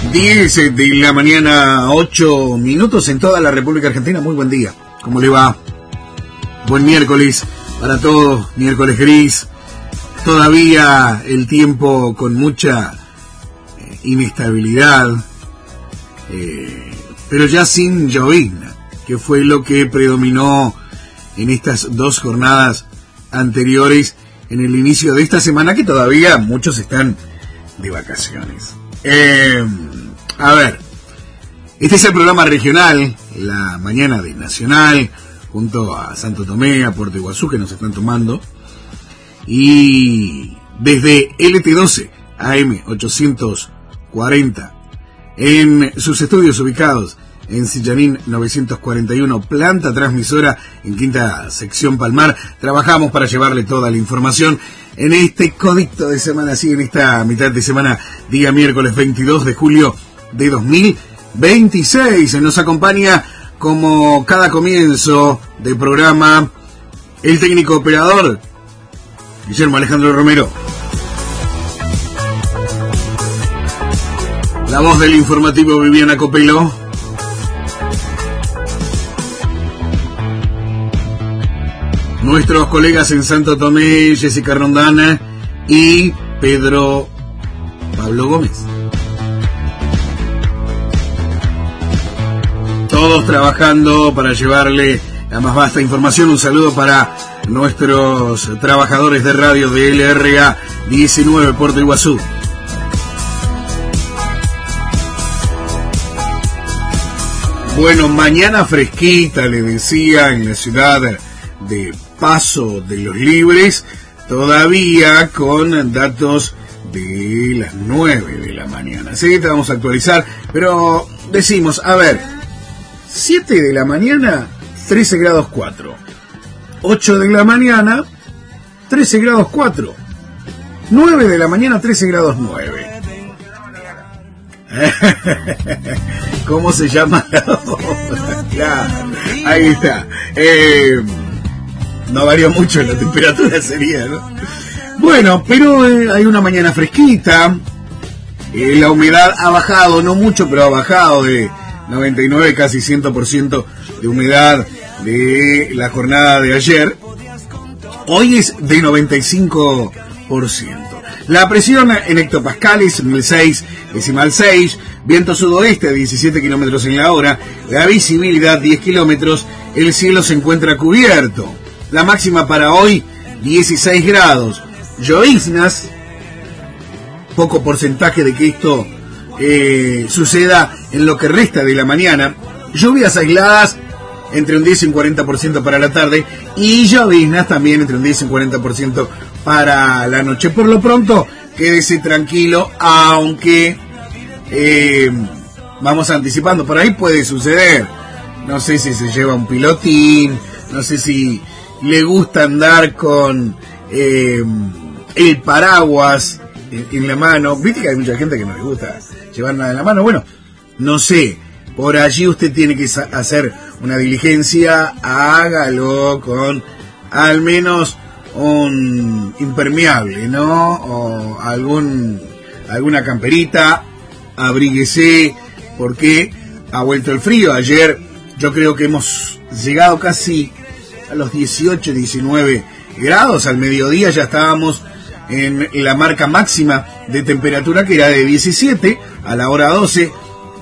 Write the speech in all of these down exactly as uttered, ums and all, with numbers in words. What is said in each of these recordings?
diez de la mañana, ocho minutos en toda la República Argentina. Muy buen día. ¿Cómo le va? Buen miércoles para todos. Miércoles gris. Todavía el tiempo con mucha eh, inestabilidad. Eh, pero ya sin llovizna, que fue lo que predominó en estas dos jornadas anteriores en el inicio de esta semana, que todavía muchos están de vacaciones. Eh, a ver, este es el programa regional, la mañana de Nacional, junto a Santo Tomé, a Puerto Iguazú, que nos están tomando, y desde L T doce A M ochocientos cuarenta, en sus estudios ubicados en Sillanín novecientos cuarenta y uno, planta transmisora en Quinta Sección Palmar, trabajamos para llevarle toda la información en este codicto de semana, sí, en esta mitad de semana, día miércoles veintidós de julio de dos mil veintiséis. Nos acompaña, como cada comienzo de programa, el técnico operador, Guillermo Alejandro Romero. La voz del informativo, Viviana Copelo. Nuestros colegas en Santo Tomé, Jessica Rondana y Pedro Pablo Gómez. Todos trabajando para llevarle la más vasta información. Un saludo para nuestros trabajadores de radio de L R A diecinueve Puerto Iguazú. Bueno, mañana fresquita, le decía, en la ciudad de Paso de los Libres, todavía con datos de las nueve de la mañana. Sí, te vamos a actualizar, pero decimos, a ver, siete de la mañana, trece grados cuatro. ocho de la mañana, trece grados cuatro. nueve de la mañana, trece grados nueve. ¿Cómo se llama la obra? Claro, ahí está. Eh, no varió mucho la temperatura, sería, ¿no? Bueno, pero eh, hay una mañana fresquita. Eh, la humedad ha bajado, no mucho, pero ha bajado de noventa y nueve, casi cien por ciento de humedad de la jornada de ayer. Hoy es de noventa y cinco por ciento. La presión en hectopascales, mil seis decimal seis, viento sudoeste a diecisiete kilómetros en la hora, la visibilidad diez kilómetros, el cielo se encuentra cubierto. La máxima para hoy, dieciséis grados. Lloviznas, poco porcentaje de que esto eh, suceda en lo que resta de la mañana. Lluvias aisladas entre un diez y un cuarenta por ciento para la tarde, y lloviznas también entre un diez y un cuarenta por ciento para la noche. Por lo pronto, quédese tranquilo, aunque eh, vamos anticipando, por ahí puede suceder. No sé si se lleva un pilotín, no sé si le gusta andar con eh, el paraguas en, en la mano. Viste que hay mucha gente que no le gusta llevar nada en la mano. Bueno, no sé, por allí usted tiene que hacer una diligencia, hágalo con al menos un impermeable, ¿no? O algún alguna camperita, abríguese, porque ha vuelto el frío. Ayer yo creo que hemos llegado casi a los dieciocho, diecinueve grados. Al mediodía ya estábamos en la marca máxima de temperatura, que era de diecisiete, a la hora doce,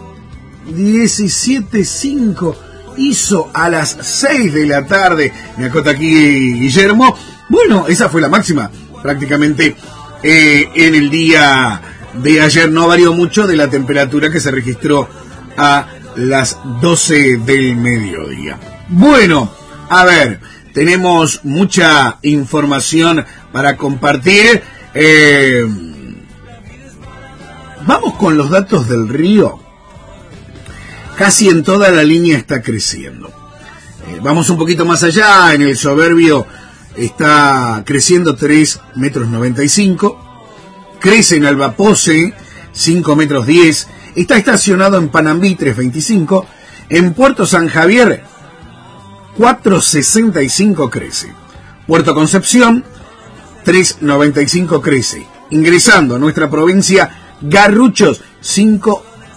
diecisiete punto cinco hizo a las seis de la tarde, me acota aquí Guillermo. Bueno, esa fue la máxima, prácticamente eh, en el día de ayer. No varió mucho de la temperatura que se registró a las doce del mediodía. Bueno, a ver, tenemos mucha información para compartir. Eh, vamos con los datos del río. Casi en toda la línea está creciendo. Eh, vamos un poquito más allá, en el Soberbio está creciendo tres metros noventa y cinco, crece en Albapose cinco metros diez, está estacionado en Panambí tres veinticinco, en Puerto San Javier cuatro sesenta y cinco crece, Puerto Concepción tres noventa y cinco crece, ingresando a nuestra provincia Garruchos cinco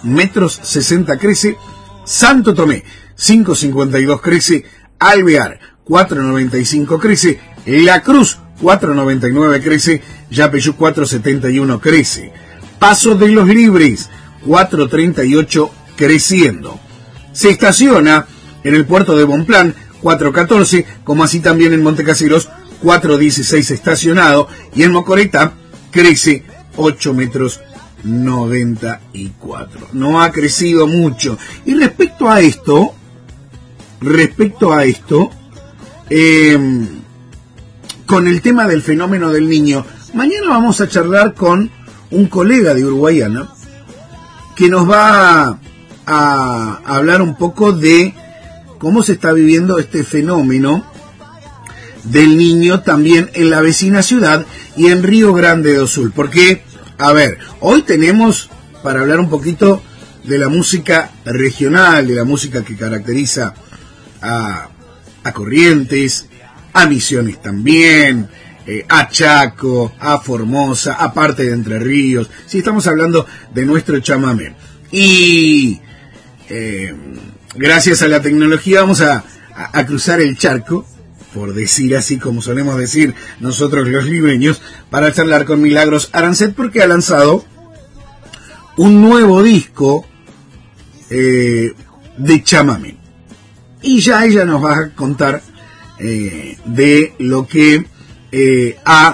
metros sesenta crece, Santo Tomé cinco cincuenta y dos crece, Alvear cuatro noventa y cinco crece, La Cruz cuatro noventa y nueve crece, Yapeyú cuatro setenta y uno crece, Paso de los Libres cuatro treinta y ocho creciendo. Se estaciona en el puerto de Bonplan cuatro catorce, como así también en Montecaseros cuatro dieciséis estacionado, y en Mocoretá crece ocho metros noventa y cuatro. No ha crecido mucho. Y respecto a esto, respecto a esto, eh, con el tema del fenómeno del niño, mañana vamos a charlar con un colega de Uruguayana que nos va a, a hablar un poco de cómo se está viviendo este fenómeno del niño también en la vecina ciudad y en Río Grande do Sul. Porque, a ver, hoy tenemos para hablar un poquito de la música regional, de la música que caracteriza a, a Corrientes, a Misiones también, eh, a Chaco, a Formosa, a parte de Entre Ríos. Sí, estamos hablando de nuestro chamamé. Y eh, gracias a la tecnología vamos a, a, a cruzar el charco, por decir así como solemos decir nosotros los limeños, para charlar con Milagros Arancet, porque ha lanzado un nuevo disco eh, de chamamé. Y ya ella nos va a contar eh, de lo que eh, ha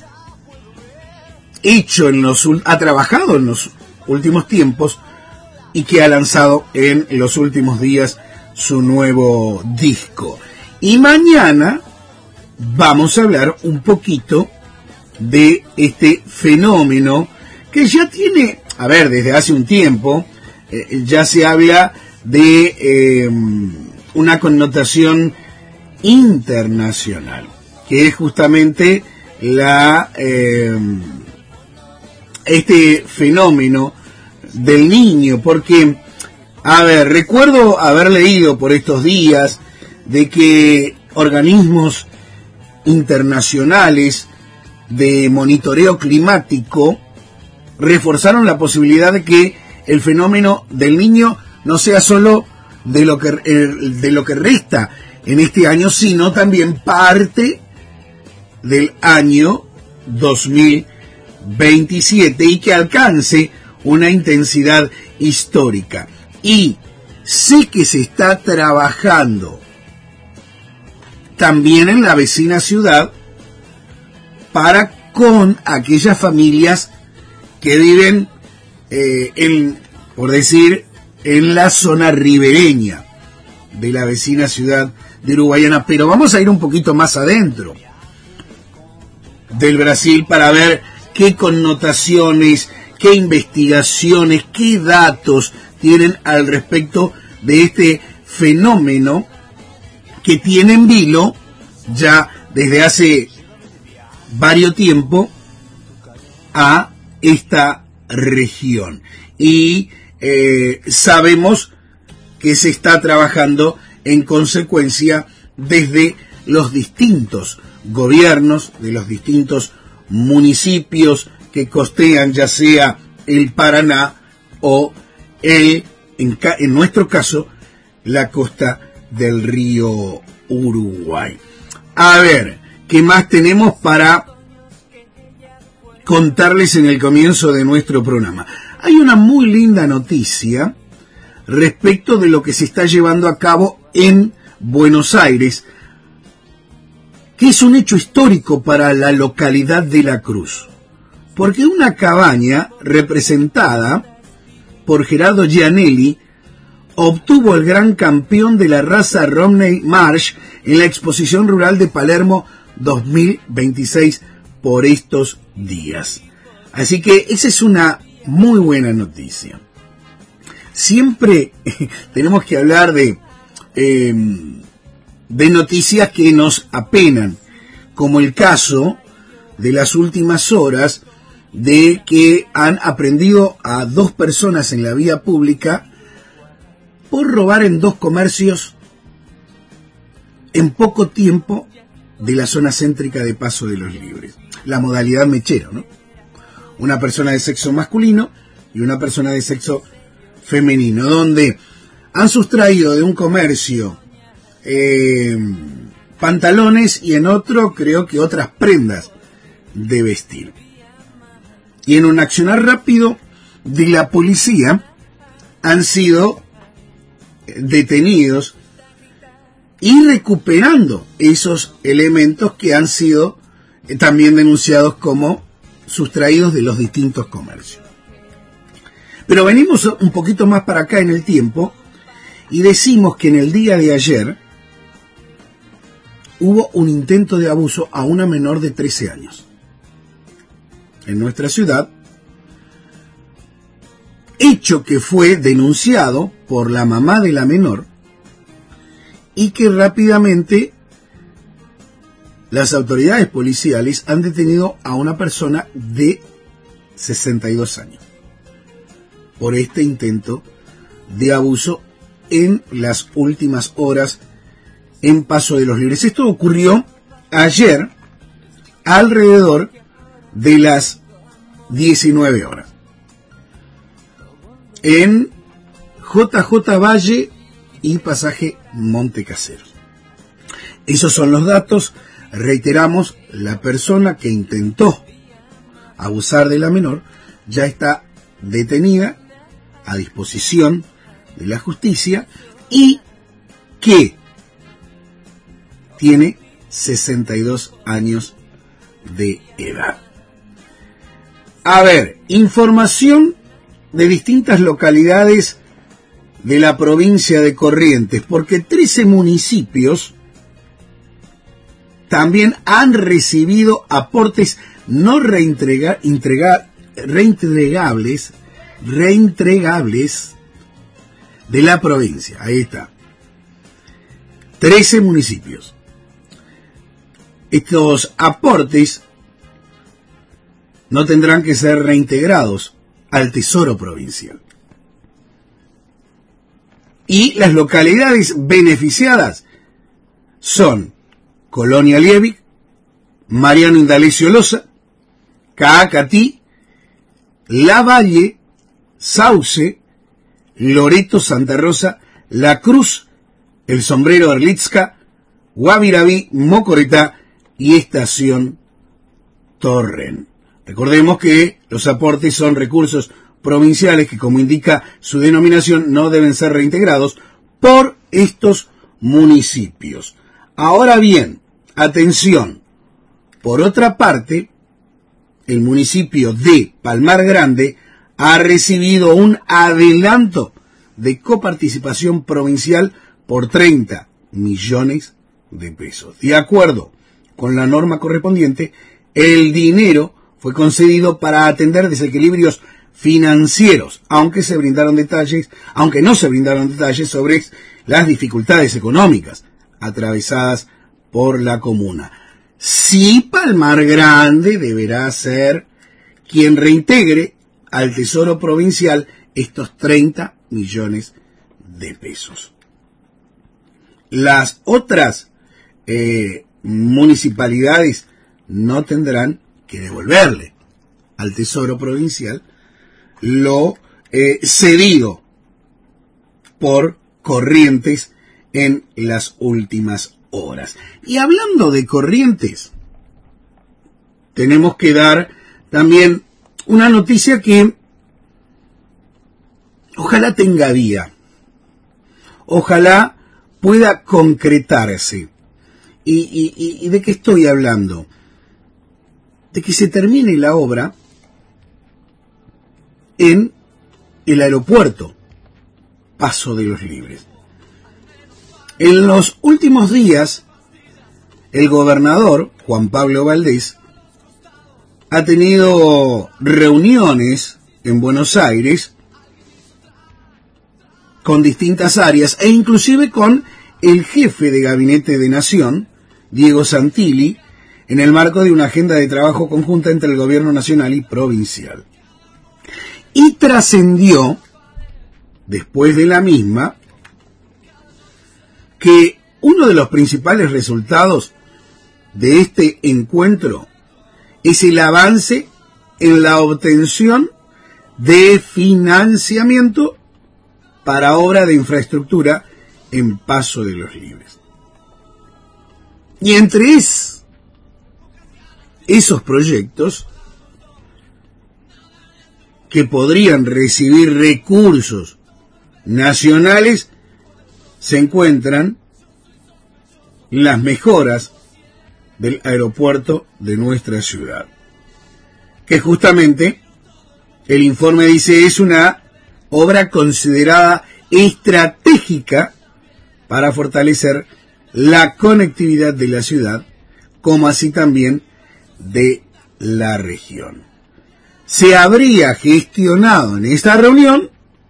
hecho en los ha trabajado en los últimos tiempos y que ha lanzado en los últimos días su nuevo disco. Y mañana vamos a hablar un poquito de este fenómeno que ya tiene, a ver, desde hace un tiempo, eh, ya se habla de eh, una connotación internacional, que es justamente la eh, este fenómeno del niño, porque, a ver, recuerdo haber leído por estos días de que organismos internacionales de monitoreo climático reforzaron la posibilidad de que el fenómeno del niño no sea solo de lo que de lo que resta en este año, sino también parte del año dos mil veintisiete y que alcance una intensidad histórica. Y sé que se está trabajando también en la vecina ciudad para con aquellas familias que viven eh, en, por decir, en la zona ribereña de la vecina ciudad de Uruguayana. Pero vamos a ir un poquito más adentro del Brasil para ver qué connotaciones, qué investigaciones, qué datos tienen al respecto de este fenómeno que tiene en vilo ya desde hace varios tiempo a esta región. Y eh, sabemos que se está trabajando en consecuencia desde los distintos gobiernos, de los distintos municipios que costean ya sea el Paraná o el, en, en nuestro caso, la costa del río Uruguay. A ver, ¿qué más tenemos para contarles en el comienzo de nuestro programa? Hay una muy linda noticia respecto de lo que se está llevando a cabo en Buenos Aires, que es un hecho histórico para la localidad de La Cruz, porque una cabaña representada por Gerardo Gianelli obtuvo el gran campeón de la raza Romney Marsh en la Exposición Rural de Palermo dos mil veintiséis por estos días. Así que esa es una muy buena noticia. Siempre tenemos que hablar de, eh, de noticias que nos apenan, como el caso de las últimas horas de que han aprendido a dos personas en la vía pública por robar en dos comercios en poco tiempo de la zona céntrica de Paso de los Libres. La modalidad mechero, ¿no? Una persona de sexo masculino y una persona de sexo femenino, donde han sustraído de un comercio eh, pantalones y en otro creo que otras prendas de vestir. Y en un accionar rápido de la policía han sido detenidos y recuperando esos elementos que han sido eh, también denunciados como sustraídos de los distintos comercios. Pero venimos un poquito más para acá en el tiempo y decimos que en el día de ayer hubo un intento de abuso a una menor de trece años en nuestra ciudad, hecho que fue denunciado por la mamá de la menor y que rápidamente las autoridades policiales han detenido a una persona de sesenta y dos años por este intento de abuso en las últimas horas en Paso de los Libres. Esto ocurrió ayer alrededor de las diecinueve horas en J J Valle y Pasaje Montecaseros. Esos son los datos. Reiteramos, la persona que intentó abusar de la menor ya está detenida a disposición de la justicia y que tiene sesenta y dos años de edad. A ver, información de distintas localidades de la provincia de Corrientes, porque trece municipios también han recibido aportes no reintrega, entrega, reentregables, reentregables de la provincia. Ahí está. trece municipios. Estos aportes no tendrán que ser reintegrados al Tesoro Provincial. Y las localidades beneficiadas son Colonia Liebig, Mariano Indalecio Loza, Caacatí, La Valle, Sauce, Loreto Santa Rosa, La Cruz, El Sombrero de Erlitzca, Guaviraví, Mocoretá y Estación Torren. Recordemos que los aportes son recursos provinciales que, como indica su denominación, no deben ser reintegrados por estos municipios. Ahora bien, atención, por otra parte, el municipio de Palmar Grande ha recibido un adelanto de coparticipación provincial por treinta millones de pesos. De acuerdo con la norma correspondiente, el dinero fue concedido para atender desequilibrios financieros, aunque se brindaron detalles, aunque no se brindaron detalles sobre las dificultades económicas atravesadas por la comuna. Sí, Palmar Grande deberá ser quien reintegre al Tesoro Provincial estos treinta millones de pesos. Las otras eh, municipalidades no tendrán que devolverle al Tesoro Provincial lo eh, cedido por Corrientes en las últimas horas. Y hablando de Corrientes, tenemos que dar también una noticia que ojalá tenga vía, ojalá pueda concretarse. ¿Y, y, y de qué estoy hablando? De que se termine la obra en el aeropuerto Paso de los Libres. En los últimos días, el gobernador, Juan Pablo Valdés, ha tenido reuniones en Buenos Aires con distintas áreas e inclusive con el jefe de gabinete de Nación, Diego Santilli, en el marco de una agenda de trabajo conjunta entre el gobierno nacional y provincial. Y trascendió, después de la misma, que uno de los principales resultados de este encuentro es el avance en la obtención de financiamiento para obra de infraestructura en Paso de los Libres. Y entre es, esos proyectos que podrían recibir recursos nacionales se encuentran las mejoras del aeropuerto de nuestra ciudad, que justamente el informe dice es una obra considerada estratégica para fortalecer la conectividad de la ciudad, como así también de la región. Se habría gestionado en esta reunión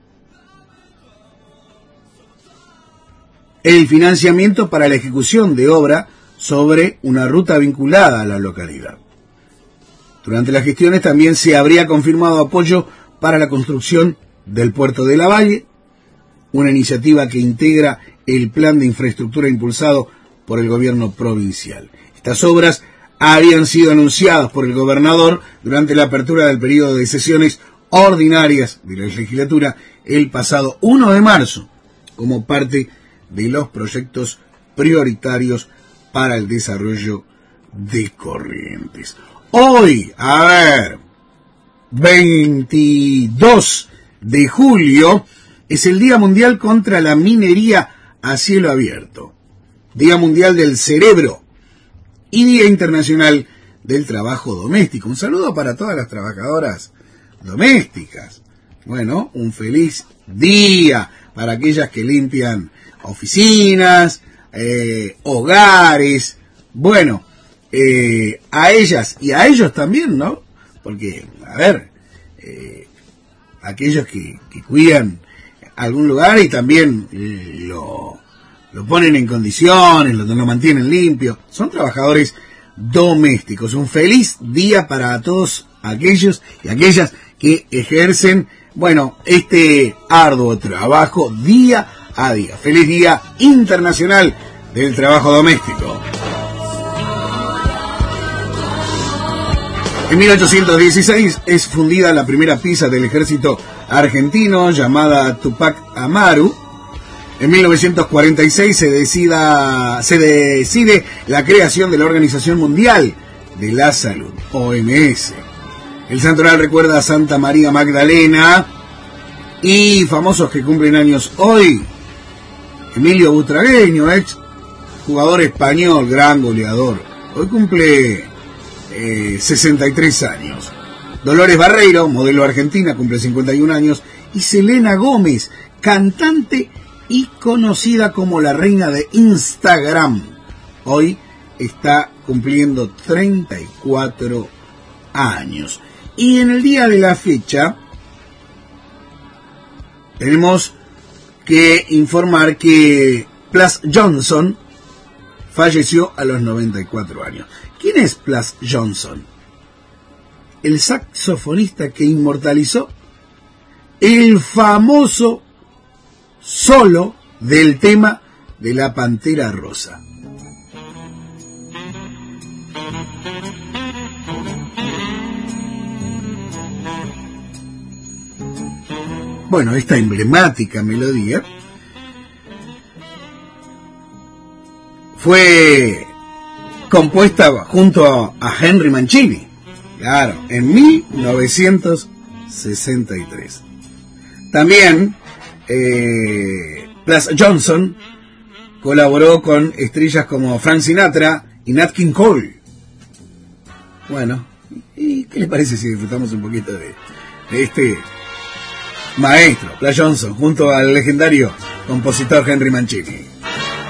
el financiamiento para la ejecución de obra sobre una ruta vinculada a la localidad. Durante las gestiones también se habría confirmado apoyo para la construcción del Puerto de la Valle, una iniciativa que integra el plan de infraestructura impulsado por el gobierno provincial. Estas obras habían sido anunciadas por el gobernador durante la apertura del periodo de sesiones ordinarias de la legislatura el pasado primero de marzo, como parte de los proyectos prioritarios para el desarrollo de Corrientes. Hoy, a ver, veintidós de julio, es el Día Mundial contra la Minería a Cielo Abierto, Día Mundial del Cerebro y Día Internacional del Trabajo Doméstico. Un saludo para todas las trabajadoras domésticas. Bueno, un feliz día para aquellas que limpian oficinas, eh, hogares. Bueno, eh, a ellas y a ellos también, ¿no? Porque, a ver, eh, aquellos que, que cuidan algún lugar y también eh, lo, lo ponen en condiciones, lo, lo mantienen limpio, son trabajadores domésticos. Un feliz día para todos aquellos y aquellas que ejercen, bueno, este arduo trabajo día a día. Feliz Día Internacional del Trabajo Doméstico. En mil ochocientos dieciséis es fundida la primera pieza del ejército argentino llamada Tupac Amaru. En mil novecientos cuarenta y seis se, decida, se decide la creación de la Organización Mundial de la Salud, O M S. El santoral recuerda a Santa María Magdalena y famosos que cumplen años hoy. Emilio Butragueño, ex jugador español, gran goleador, hoy cumple eh, sesenta y tres años. Dolores Barreiro, modelo argentina, cumple cincuenta y un años. Y Selena Gómez, cantante y conocida como la reina de Instagram, hoy está cumpliendo treinta y cuatro años. Y en el día de la fecha tenemos que informar que Plas Johnson falleció a los noventa y cuatro años. ¿Quién es Plas Johnson? El saxofonista que inmortalizó el famoso solo del tema de la Pantera Rosa. Bueno, esta emblemática melodía fue compuesta junto a Henry Mancini, claro, en mil novecientos sesenta y tres. También eh, Plas Johnson colaboró con estrellas como Frank Sinatra y Nat King Cole. Bueno, ¿y qué les parece si disfrutamos un poquito de, de este maestro, Plas Johnson, junto al legendario compositor Henry Mancini?